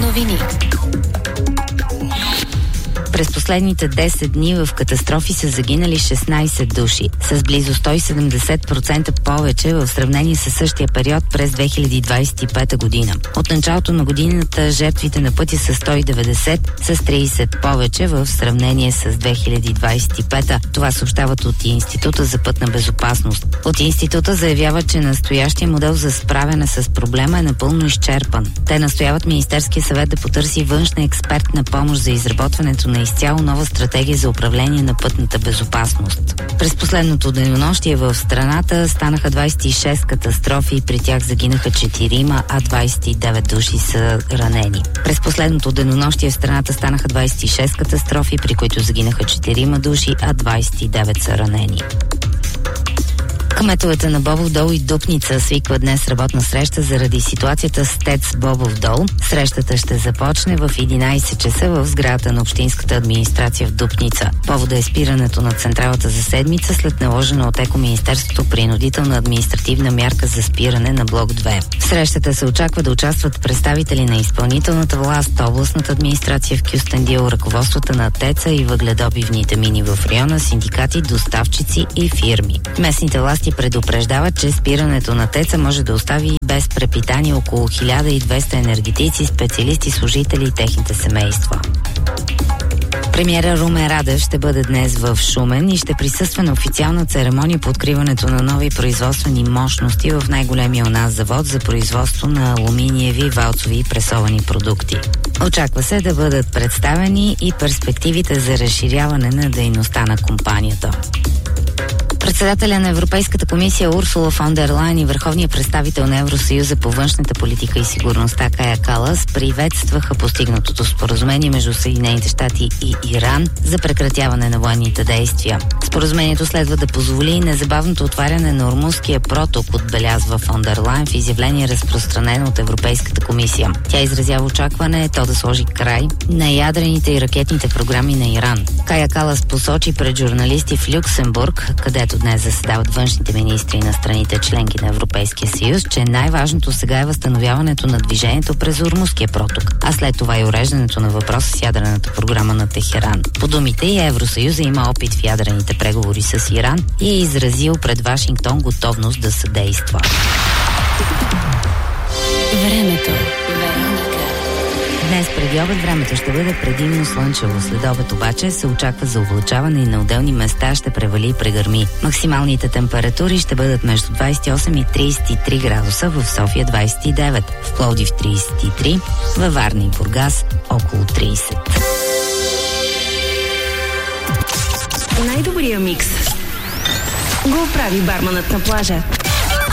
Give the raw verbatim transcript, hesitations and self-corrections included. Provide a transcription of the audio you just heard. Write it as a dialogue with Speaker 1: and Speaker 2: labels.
Speaker 1: новини.
Speaker 2: През последните десет дни в катастрофи са загинали шестнайсет души, с близо сто и седемдесет процента повече в сравнение с същия период през две хиляди двадесет и пета година. От началото на годината жертвите на пътя са сто и деветдесет, с трийсет повече в сравнение с две хиляди двадесет и пета. Това съобщават от Института за пътна безопасност. От Института заявяват, че настоящия модел за справяне с проблема е напълно изчерпан. Те настояват Министерския съвет да потърси външна експертна помощ за изработването на изцяло нова стратегия за управление на пътната безопасност. През последното денонощие в страната станаха двадесет и шест катастрофи и при тях загинаха четирима, а двадесет и девет души са ранени. През последното денонощие в страната станаха двадесет и шест катастрофи, при които загинаха четирима души, а двадесет и девет са ранени. Кметовете на Бобов дол и Дупница свикват днес работна среща заради ситуацията с ТЕЦ Бобов дол. Срещата ще започне в единайсет часа в сградата на Общинската администрация в Дупница. Повода е спирането на централата за седмица след наложена от Екоминистерството принудителна административна мярка за спиране на блок две. В срещата се очаква да участват представители на изпълнителната власт, областната администрация в Кюстендил, ръководствата на ТЕЦа и въгледобивните мини в района, синдикати, доставчици и фирми. Местните власти предупреждават, че спирането на ТЕЦа може да остави без препитание около хиляда и двеста енергетици, специалисти, служители и техните семейства. Премиера Румен Радев ще бъде днес в Шумен и ще присъства на официална церемония по откриването на нови производствени мощности в най-големия у нас завод за производство на алуминиеви, валцови и пресовани продукти. Очаква се да бъдат представени и перспективите за разширяване на дейността на компанията. Председателя на Европейската комисия Урсула фон дер Лайен и върховният представител на Евросъюза по външната политика и сигурността Кая Калас приветстваха постигнатото споразумение между Съединените щати и Иран за прекратяване на военните действия. Споразумението следва да позволи незабавното отваряне на Ормузския проток, отбелязва фон дер Лайен в изявление, разпространено от Европейската комисия. Тя изразява очакване то да сложи край на ядрените и ракетните програми на Иран. Кая Калас посочи пред журналисти в Люксембург, където днес заседават външните министри на страните членки на Европейския съюз, че най-важното сега е възстановяването на движението през Ормузския проток, а след това и уреждането на въпроса с ядрената програма на Техеран. По думите и Евросъюза има опит в ядрените преговори с Иран и е изразил пред Вашингтон готовност да съдейства.
Speaker 1: Времето.
Speaker 2: Днес преди обед времето ще бъде предимно слънчево. След обед обаче се очаква за облачаване и на отделни места ще превали и прегърми. Максималните температури ще бъдат между двадесет и осем и тридесет и три градуса, в София двадесет и девет, в Пловдив тридесет и три, във Варна и Бургас около тридесет.
Speaker 1: Най-добрия микс го прави барманът на плажа.